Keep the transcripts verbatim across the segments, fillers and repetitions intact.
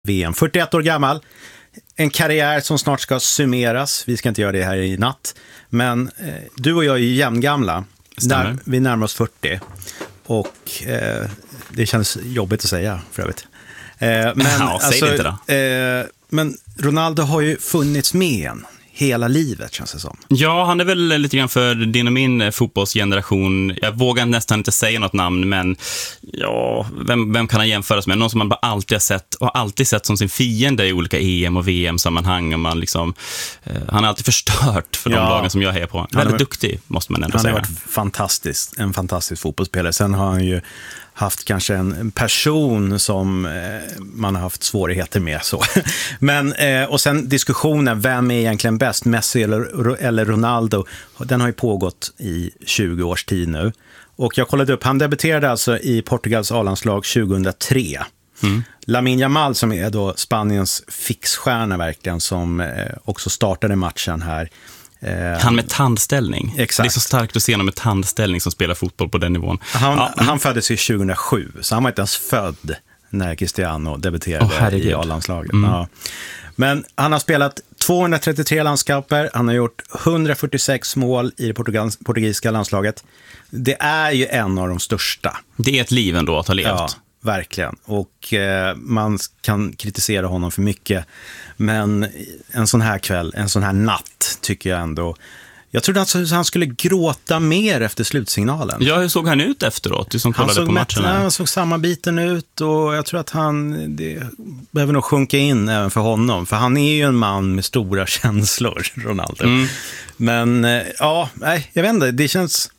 V M. fyrtioett år gammal. En karriär som snart ska summeras. Vi ska inte göra det här i natt. Men eh, du och jag är ju jämngamla. När, vi närmar oss fyrtio. Och eh, det känns jobbigt att säga för övrigt. Eh, men, ja, säg alltså, det inte då. Eh, men Ronaldo har ju funnits med en hela livet, känns det som. Ja, han är väl lite grann för din och min fotbollsgeneration. Jag vågar nästan inte säga något namn, men ja, vem, vem kan han jämföras med? Någon som man bara alltid har sett och alltid sett som sin fiende i olika E M- och V M-sammanhang. Och man liksom, eh, han har alltid förstört för de ja. lagen som jag hejar på. Väldigt har, duktig, måste man ändå han säga. Han har varit fantastisk, en fantastisk fotbollsspelare. Sen har han ju haft kanske en person som eh, man har haft svårigheter med. Så. Men, eh, och sen diskussionen, vem är egentligen bäst, Messi eller, eller Ronaldo, den har ju pågått i tjugo års tid nu. Och jag kollade upp, han debuterade alltså i Portugals A-landslag tjugohundratre. Mm. Lamine Yamal, som är då Spaniens fixstjärna verkligen, som eh, också startade matchen här. Han med tandställning. Exakt. Det är så starkt att se honom med tandställning som spelar fotboll på den nivån. Han, ja. han föddes ju tjugohundrasju, så han var inte ens född när Cristiano debuterade oh, i A-landslaget. Mm. Ja. Men han har spelat tvåhundratrettiotre landskamper, han har gjort hundrafyrtiosex mål i det portugisiska landslaget. Det är ju en av de största. Det är ett liv ändå att ha levt. Ja, verkligen. Och eh, man kan kritisera honom för mycket. Men en sån här kväll, en sån här natt tycker jag ändå. Jag trodde att han skulle gråta mer efter slutsignalen. Ja, hur såg han ut efteråt? Du som kollade på matchen. Mätt, han såg samma biten ut och jag tror att han det behöver nog sjunka in även för honom. För han är ju en man med stora känslor, Ronaldo. Mm. Men ja, nej, jag vet inte, det känns...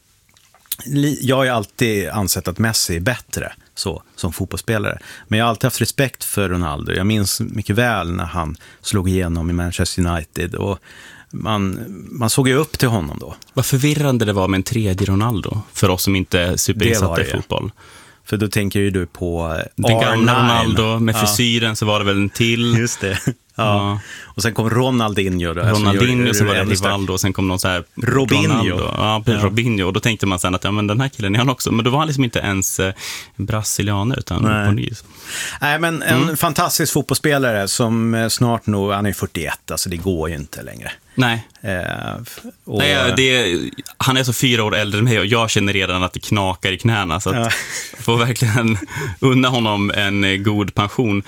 Jag har ju alltid ansett att Messi är bättre så, som fotbollsspelare. Men jag har alltid haft respekt för Ronaldo. Jag minns mycket väl när han slog igenom i Manchester United och man, man såg ju upp till honom då. Vad förvirrande det var med en tredje Ronaldo för oss som inte är superinsatta i fotboll. För då tänker ju du på den gamla Ronaldo med frisyren, ja. Så var det väl en till. Just det. Ja. Ja. Och sen kom Ronaldinho då. Ronaldinho, sen var det Rivaldo och sen kom någon så här Robinho. Ronaldo. Ja, ja. Robinho. Och då tänkte man sen att ja, men den här killen är han också. Men då var han liksom inte ens eh, brasilianer utan portugis. Nej, men en mm. fantastisk fotbollsspelare som snart nog, han är fyrtioett, alltså det går ju inte längre. Nej. Eh, och... Nej det, han är så fyra år äldre än mig och jag känner redan att det knakar i knäna så att ja. Jag får verkligen unna honom en god pension.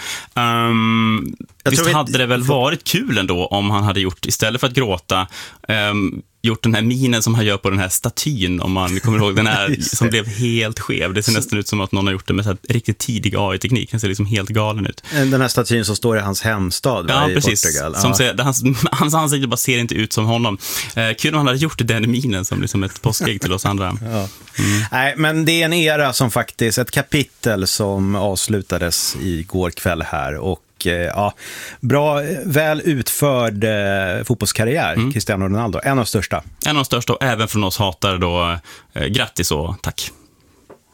Um, visst hade vi... det väl varit kul ändå om han hade gjort, istället för att gråta, um, gjort den här minen som han gör på den här statyn, om man kommer ihåg den här som blev helt skev. Det ser så... nästan ut som att någon har gjort det med så här riktigt tidig A I-teknik. Den ser liksom helt galen ut. Den här statyn som står i hans hemstad, ja, i precis. Portugal. Som ja. ser, hans, hans ansikte bara ser inte ut som honom. Eh, kul om han hade gjort den minen som liksom ett påskägg till oss andra. Ja. Mm. Nej, men det är en era som faktiskt, ett kapitel som avslutades igår kväll här och ja, bra, väl utförd eh, fotbollskarriär, mm. Cristiano Ronaldo, en av de största. En av de största och även från oss hatare då, eh, grattis och tack.